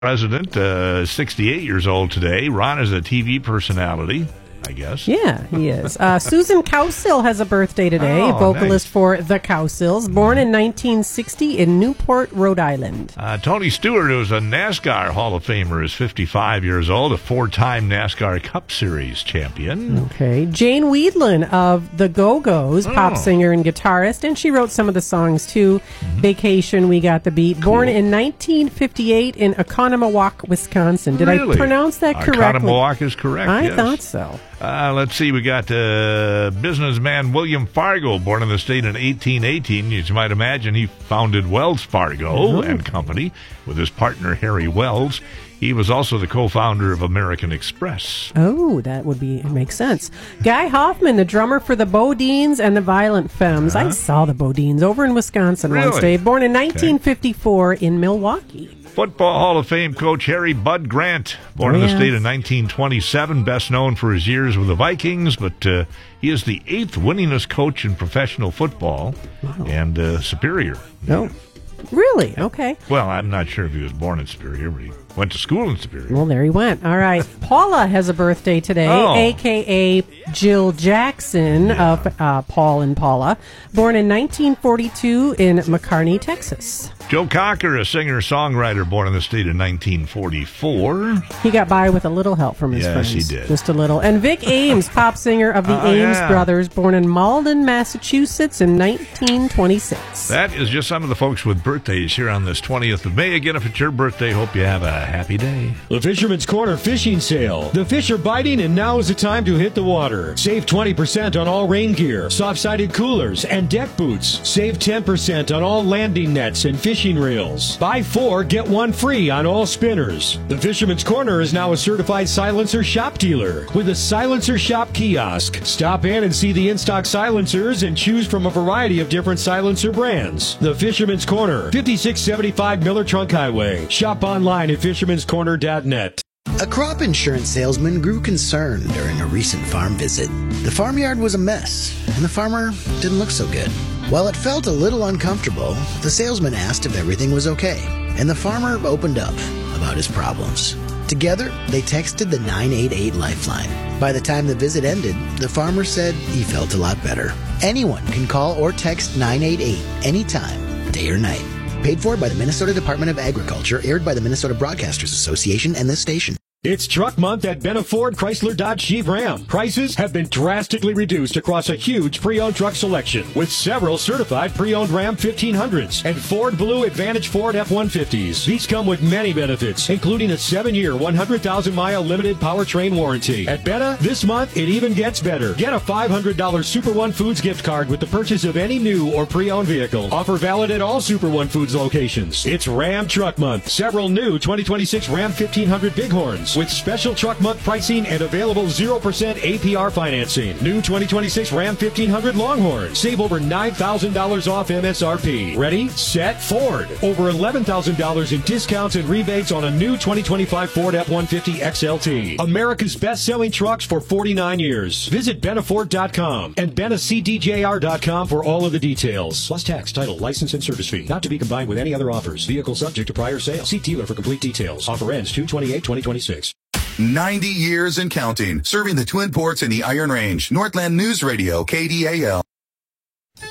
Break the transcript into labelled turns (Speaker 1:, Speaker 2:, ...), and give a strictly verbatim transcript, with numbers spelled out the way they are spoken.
Speaker 1: president, uh, sixty-eight years old today. Ron is a T V personality, I guess.
Speaker 2: Yeah, he is. Uh, Susan Cowsill has a birthday today,
Speaker 1: Oh,
Speaker 2: vocalist
Speaker 1: nice.
Speaker 2: for The Cowsills, born in nineteen sixty in Newport, Rhode Island.
Speaker 1: Uh, Tony Stewart, who's a NASCAR Hall of Famer, is fifty-five years old, a four-time NASCAR Cup Series champion.
Speaker 2: Okay. Jane Weedland of The Go-Go's,
Speaker 1: Oh.
Speaker 2: pop singer and guitarist, and she wrote some of the songs too.
Speaker 1: Mm-hmm.
Speaker 2: Vacation, We Got the Beat. Born in nineteen fifty-eight in Oconomowoc, Wisconsin. Did
Speaker 1: Really?
Speaker 2: I pronounce that correctly?
Speaker 1: Oconomowoc is correct,
Speaker 2: I
Speaker 1: yes.
Speaker 2: thought so.
Speaker 1: Uh, let's see, we got uh, businessman William Fargo, born in the state in eighteen eighteen. As you might imagine, he founded Wells Fargo
Speaker 2: Mm-hmm.
Speaker 1: and Company with his partner Harry Wells. He was also the co-founder of American Express.
Speaker 2: Oh, that would be makes sense. Guy Hoffman, the drummer for the Bodines and the Violent Femmes.
Speaker 1: Uh-huh.
Speaker 2: I saw the Bodines over in Wisconsin once,
Speaker 1: Really?
Speaker 2: Dave. Born in nineteen fifty-four in Milwaukee.
Speaker 1: Football Hall of Fame coach Harry Bud Grant, born in the
Speaker 2: Yes.
Speaker 1: state in nineteen twenty-seven, best known for his years with the Vikings, but uh, he is the eighth winningest coach in professional football and uh, Superior.
Speaker 2: Oh, really? Okay.
Speaker 1: Well, I'm not sure if he was born in Superior, but he went to school in Superior.
Speaker 2: Well, there he went. All right. Paula has a birthday today,
Speaker 1: Oh.
Speaker 2: a k a. Jill Jackson
Speaker 1: Yeah.
Speaker 2: of uh, Paul and Paula. Born in nineteen forty-two in McCarney, Texas.
Speaker 1: Joe Cocker, a singer-songwriter born in the state in nineteen forty-four.
Speaker 2: He got by with a little help from his
Speaker 1: Yes,
Speaker 2: friends.
Speaker 1: he did.
Speaker 2: Just a little. And Vic Ames, pop singer of the
Speaker 1: Oh,
Speaker 2: Ames
Speaker 1: yeah.
Speaker 2: Brothers, born in Malden, Massachusetts in nineteen twenty-six.
Speaker 1: That is just some of the folks with birthdays here on this twentieth of May. Again, if it's your birthday, hope you have a happy day.
Speaker 3: The Fisherman's Corner fishing sale. The fish are biting, and now is the time to hit the water. Save twenty percent on all rain gear, soft-sided coolers, and deck boots. Save ten percent on all landing nets and fishing reels. Buy four, get one free on all spinners. The Fisherman's Corner is now a certified silencer shop dealer with a silencer shop kiosk. Stop in and see the in-stock silencers and choose from a variety of different silencer brands. The Fisherman's Corner, fifty-six seventy-five Miller Trunk Highway. Shop online at fishermans corner dot net.
Speaker 4: A crop insurance salesman grew concerned during a recent farm visit. The farmyard was a mess, and the farmer didn't look so good. While it felt a little uncomfortable, the salesman asked if everything was okay, and the farmer opened up about his problems. Together, they texted the nine eight eight Lifeline. By the time the visit ended, the farmer said he felt a lot better. Anyone can call or text nine eight eight anytime, day or night. Paid for by the Minnesota Department of Agriculture, aired by the Minnesota Broadcasters Association and this station.
Speaker 3: It's Truck Month at Benna Ford Chrysler Dodge Jeep Ram. Prices have been drastically reduced across a huge pre-owned truck selection with several certified pre-owned Ram fifteen hundreds and Ford Blue Advantage Ford F one fifties. These come with many benefits, including a seven-year, one hundred thousand mile limited powertrain warranty. At Benna, this month, it even gets better. Get a five hundred dollars Super One Foods gift card with the purchase of any new or pre-owned vehicle. Offer valid at all Super One Foods locations. It's Ram Truck Month. Several new twenty twenty-six Ram fifteen hundred Bighorns with special truck month pricing and available zero percent A P R financing. New twenty twenty-six Ram fifteen hundred Longhorn. Save over nine thousand dollars off M S R P. Ready, set, Ford. Over eleven thousand dollars in discounts and rebates on a new twenty twenty-five Ford F one fifty X L T. America's best-selling trucks for forty-nine years. Visit Benna Ford dot com and Benna C D J R dot com for all of the details. Plus tax, title, license, and service fee. Not to be combined with any other offers. Vehicle subject to prior sale. See dealer for complete details. Offer ends two twenty-eight twenty twenty-six.
Speaker 5: ninety years and counting, serving the Twin Ports and the Iron Range. Northland News Radio, K D A L.